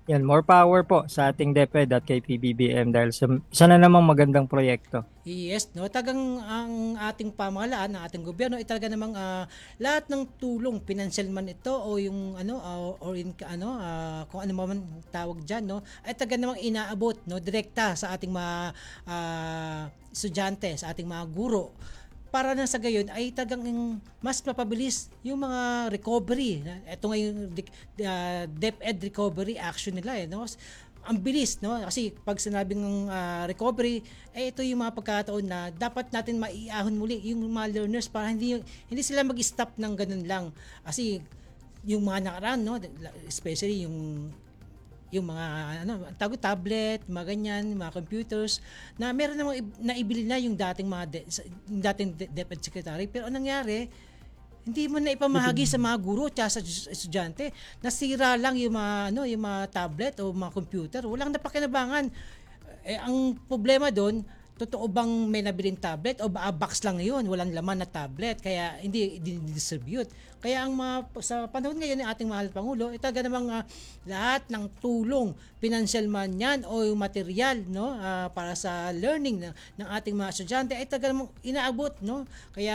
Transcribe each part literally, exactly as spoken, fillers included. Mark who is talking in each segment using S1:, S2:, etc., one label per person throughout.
S1: Yan, more power po sa ating DepEd at kay P B B M dahil sa isa na namang magandang proyekto.
S2: Yes, no, tagang ang ating pamahalaan, ang ating gobyerno ay talaga namang ah, lahat ng tulong, financial man ito o yung ano ah, or in ano ah, kung ano man tawag diyan, no, ay talaga namang inaabot, no, direkta sa ating mga ah, estudyante, sa ating mga guro para na sa gayon ay tagang mas mapabilis yung mga recovery. Ito nga yung uh, DepEd recovery action nila eh, no? Ang bilis, no? Kasi pag sinabing ng uh, recovery, eh ito yung mga pagkataon na dapat natin maiahon muli yung mga learners para hindi hindi sila mag-stop ng ganun lang. Kasi yung mga nakaraan, no, especially yung yung mga ano tawag tablet, mga ganyan, mga computers na meron namang naibili na yung dating mga de, yung dating DepEd secretary, pero anong nangyari, hindi mo na ipamahagi sa mga guro at sa estudyante. Nasira lang yung mga ano, yung mga tablet o mga computer. Walang napakinabangan. Eh, ang problema doon, totoo bang may nabiling tablet o ba box lang yun, walang laman na tablet, kaya hindi distribute. Kaya ang mga, sa panahon ngayon ng ating mahal Pangulo, ito namang uh, lahat ng tulong, financial man yan o yung material, no, uh, para sa learning ng, ng ating mga estudyante ay taga namang inaabot, no. Kaya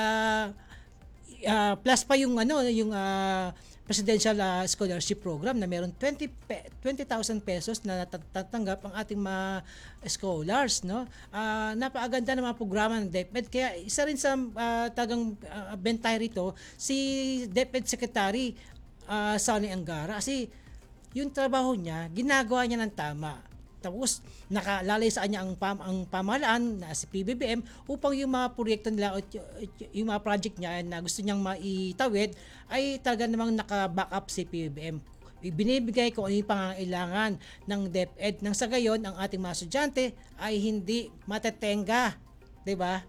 S2: uh, plus pa yung ano yung uh, presidential uh, scholarship program na meron twenty twenty thousand pesos na natatanggap ang ating mga scholars, no. Uh, napakaganda ng mga programa ng DepEd, kaya isa rin sa uh, tagang uh, bentay rito si DepEd Secretary uh, Sonny Angara, kasi yung trabaho niya ginagawa niya ng tama. Tapos nakalalay sa kanya ang, pam, ang pamahalaan na si P B B M upang yung mga proyekto nila o yung mga project niya na gusto niyang maitawid ay talaga namang naka-back up si P B B M. Binibigay ko ano yung pangangailangan ng DepEd nang sa gayon ang ating mga estudyante ay hindi matetenga, 'di ba?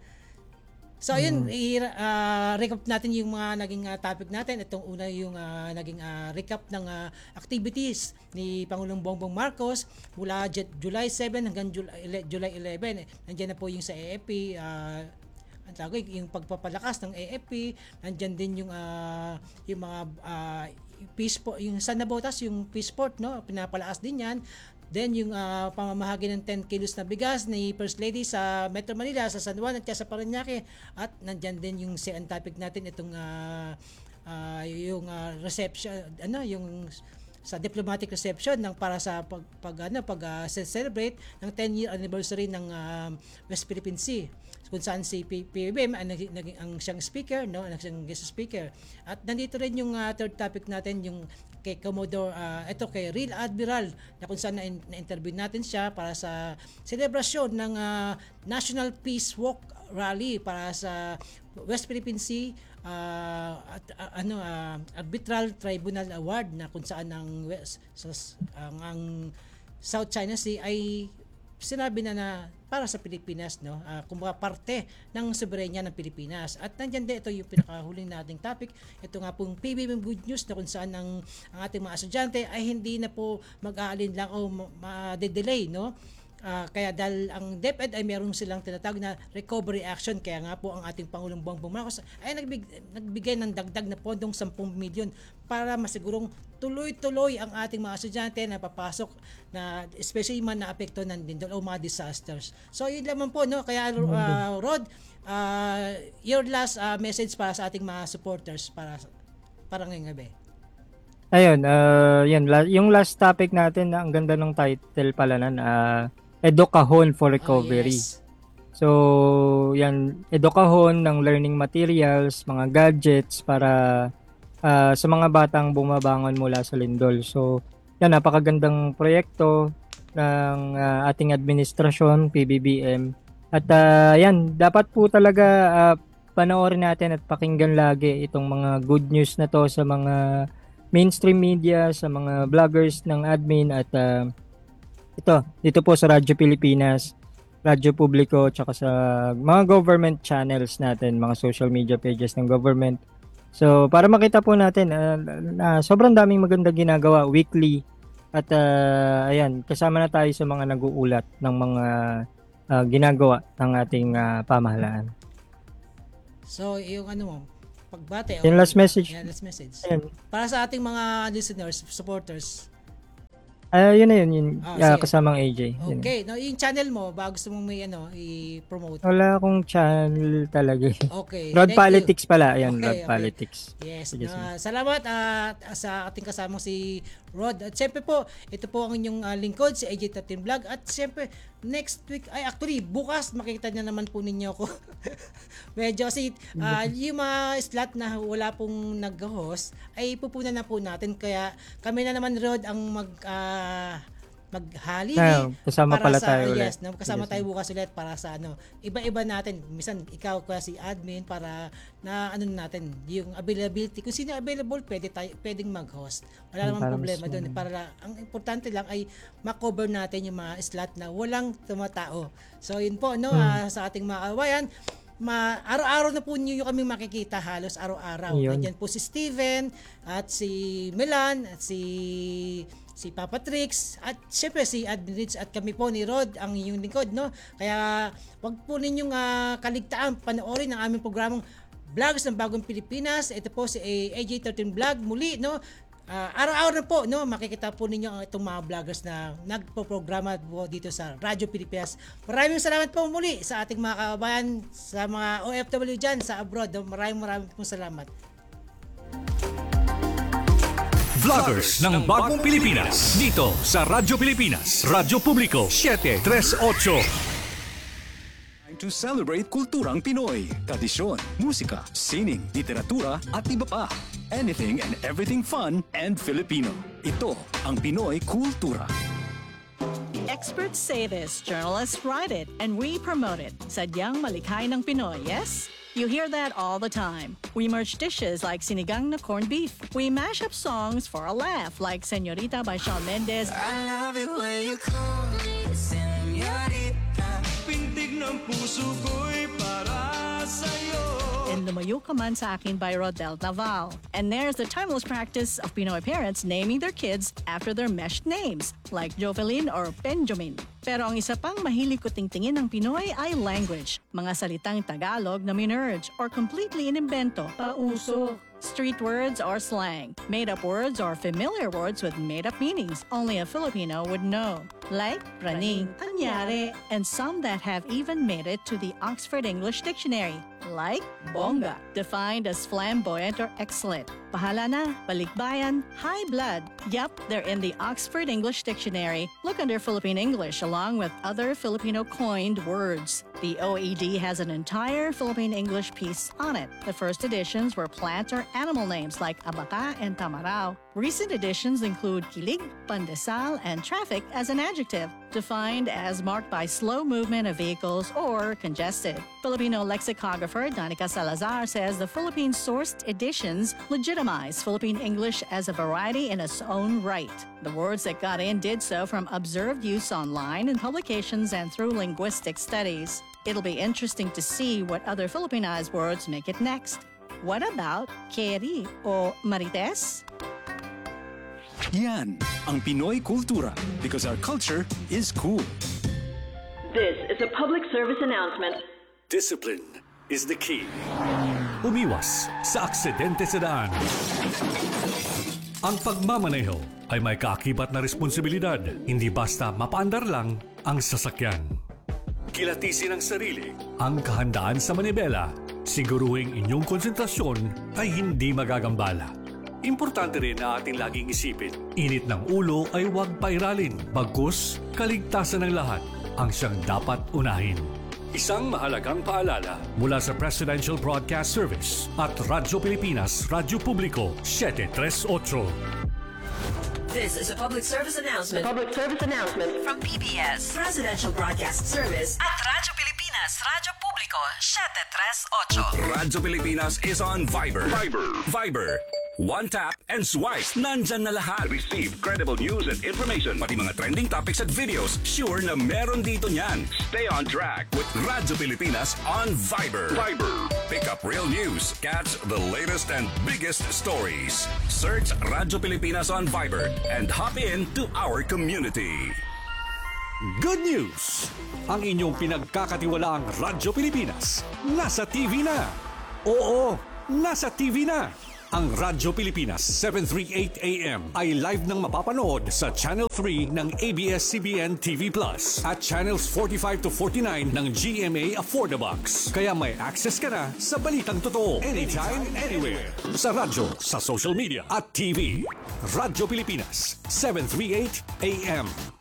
S2: So ayun,
S1: Mm.
S2: i- uh, recap natin yung mga naging uh, topic natin. Itong una yung uh, naging uh, recap ng uh, activities ni Pangulong Bongbong Marcos mula J- July seven hanggang July, July eleven. Nandiyan na po yung sa A F P, uh, ang tawag yung pagpapalakas ng A F P. Nandiyan din yung uh, yung mga uh, peace po, yung San Nabotas, yung peace port, no, pinapalakas din yan. Then yung uh, pamamahagi ng ten kilos na bigas ni First Lady sa Metro Manila, sa San Juan at sa Parañaque. At nandyan din yung second topic natin, itong uh, uh, yung uh, reception, ano, yung sa diplomatic reception ng para sa pag, pag ano pag uh, celebrate ng ten year anniversary ng uh, West Philippine Sea, kung saan si P B B M ang, ang, ang siyang speaker, no, ang siyang guest speaker. At nandito rin yung uh, third topic natin, yung kay Commodore, uh, ito kay Real Admiral, na kung saan na, na-interview natin siya para sa celebration ng uh, National Peace Walk Rally para sa West Philippine Sea, uh, at uh, ano uh, Arbitral Tribunal Award, na kung saan ang West sa, ang, ang South China Sea ay sinabi na na para sa Pilipinas, no, uh, kumbaga parte ng soberanya ng Pilipinas. At nandiyan din ito yung pinakahuling nating topic, ito nga pong P B B M Good News, na kung saan ang, ang ating mga estudyante ay hindi na po mag-aalin lang o ma-delay, no. Uh, kaya dahil ang DepEd ay meron silang tinatawag na recovery action, kaya nga po ang ating Pangulong Bongbong Marcos ay nagbig, nagbigay ng dagdag na pondong ten milyon para masigurong tuloy-tuloy ang ating mga estudyante na papasok, na especially man na apekto ng lindol o mga disasters. So yun lamang po, no. Kaya uh, Rod, uh, your last uh, message para sa ating mga supporters para para ngayong gabi.
S1: Ayun, ah, yan, la- yung last topic natin, ang ganda ng title pala nan, ah, Edukahon for
S2: Oh
S1: Recovery.
S2: yes.
S1: So, yan, edukahon ng learning materials, mga gadgets para ah, sa mga batang bumabangon mula sa lindol. So, yan, napakagandang proyekto ng ah, ating administrasyon, P B B M. At ah, yan, dapat po talaga ah, panoorin natin at pakinggan lagi itong mga good news na to sa mga mainstream media, sa mga vloggers ng admin at ah, ito, dito po sa Radyo Pilipinas, Radyo Publiko, tsaka sa mga government channels natin, mga social media pages ng government. So, para makita po natin, ah, na sobrang daming maganda ginagawa weekly. At ah, ayan, kasama na tayo sa mga nag-uulat ng mga ah, ginagawa ng ating ah, pamahalaan.
S2: So yung ano mo, pagbate
S1: Yung
S2: o
S1: last message,
S2: yan, last message
S1: ayan,
S2: para sa ating mga listeners, supporters.
S1: Ah, yun na yun, yun
S2: Ah,
S1: ah,
S2: sige.
S1: kasamang A J. Yun.
S2: Okay, no, yung channel mo, ba gusto mong may ano, i-promote?
S1: Wala akong channel talaga eh.
S2: Okay,
S1: Rod
S2: thank you.
S1: Politics pala, ayan, Rod
S2: Okay, okay.
S1: Politics.
S2: Yes,
S1: Sige, sige.
S2: na salamat at sa ating kasamang si Rod. At siyempre po, ito po ang inyong ah, lingkod, si A J thirteen Vlog. At siyempre, next week, ay actually, bukas makikita niya naman po ninyo ako. Medyo kasi ah, yung mga slot na wala pong nag-host, ay pupunan na po natin. Kaya kami na naman, Rod, ang mag... ah, maghalili
S1: Ah, kasama
S2: para
S1: pala
S2: sa
S1: tayo ulit.
S2: yes, no, kasama
S1: Sige,
S2: tayo bukas ulit para sa ano, iba-iba natin. Minsan ikaw kaya si admin para na ano natin, yung availability. Kung sino available, pwede tayo pwedeng mag-host. Wala namang
S1: Para
S2: problema
S1: mas-
S2: doon. Para ang importante lang ay ma-cover natin yung mga slot na walang tumatao. So yun po no, ah, sa ating mga kabayan, ma araw-araw na po niyo kami makikita, halos araw-araw.
S1: Yun.
S2: Nandiyan po si Steven at si Milan at si si Papa Trix at syempre si Admin Ritz at kami po ni Rod ang inyong lingkod, no? Kaya wag po ninyong ah, kaligtaan panoorin ang aming programang Vlogs ng Bagong Pilipinas. Ito po si A J thirteen Vlog muli, no? Ah, araw-araw na po, no, makikita po ninyo ang itong mga vloggers na nagpo-programa po dito sa Radyo Pilipinas. Maraming salamat po muli sa ating mga kababayan, sa mga O F W dyan sa abroad. No? Maraming maraming pong salamat.
S3: Vloggers ng Bagong Pilipinas dito sa Radyo Pilipinas, Radyo Publiko seven three eight.
S4: To celebrate kulturang Pinoy, tradisyon, musika, sining, literatura at iba pa. Anything and everything fun and Filipino. Ito ang Pinoy Kultura.
S5: Experts say this, journalists write it, and we promote it. Sadyang malikhay ng Pinoy, yes? You hear that all the time. We merge dishes like sinigang na corned beef. We mash up songs for a laugh like Señorita by Shawn Mendes.
S6: I love it when you call me señorita.
S7: Pintig ng puso ko'y para sa'yo.
S5: And Lumayo Ka Man Sa Akin by Rodel Naval. And there's the timeless practice of Pinoy parents naming their kids after their meshed names, like Jovelyn or Benjamin. Pero ang isa pang mahilig ko tingtingin ng Pinoy ay language. Mga salitang Tagalog na minerge or completely inimbento, pauso. Street words or slang, made-up words or familiar words with made-up meanings only a Filipino would know, like praning, anyare, and some that have even made it to the Oxford English Dictionary, like bongga, defined as flamboyant or excellent. Bahala na, balikbayan, high blood. Yup, they're in the Oxford English Dictionary. Look under Philippine English along with other Filipino coined words. The O E D has an entire Philippine English piece on it. The first editions were plant or animal names like abaca and tamarao. Recent editions include kilig, pandesal, and traffic as an adjective, defined as marked by slow movement of vehicles or congested. Filipino lexicographer Danica Salazar says the Philippine-sourced editions legitimize Philippine English as a variety in its own right. The words that got in did so from observed use online in publications and through linguistic studies. It'll be interesting to see what other Filipinized words make it next. What about keri o marites?
S4: Yan ang Pinoy Kultura because our culture is cool.
S8: This is a public service announcement.
S3: Discipline is the key. Umiwas sa aksidente sa daan. Ang pagmamaneho ay may kaakibat na responsibilidad. Hindi basta mapaandar lang ang sasakyan. Kilatisin ang sarili, ang kahandaan sa manibela. Siguruhing inyong konsentrasyon ay hindi magagambala. Importante rin na ating laging isipin, init ng ulo ay huwag pairalin. Bagkus, kaligtasan ng lahat ang siyang dapat unahin. Isang mahalagang paalala mula sa Presidential Broadcast Service at Radyo Pilipinas, Radyo Publiko seven three eight.
S8: This is a public service announcement. A public service announcement from P B S Presidential Broadcast Service at Radyo Pilipinas, Radyo Publiko seven three eight.
S3: Radyo Pilipinas is on Viber. Viber. Viber. One tap and swipe. Nandyan na lahat. Receive credible news and information. Pati mga trending topics at videos. Sure na meron dito niyan. Stay on track with Radyo Pilipinas on Viber. Viber. Pick up real news. Catch the latest and biggest stories. Search Radyo Pilipinas on Viber and hop in to our community. Good news! Ang inyong pinagkakatiwalaang Radyo Pilipinas nasa T V na. Oo, nasa T V na. Ang Radyo Pilipinas seven thirty-eight A M ay live nang mapapanood sa Channel three ng A B S C B N T V Plus at Channels forty-five to forty-nine ng G M A Affordabox. Kaya may access ka na sa balitang totoo anytime, anywhere. Sa radyo, sa social media at T V. Radyo Pilipinas seven thirty-eight A M.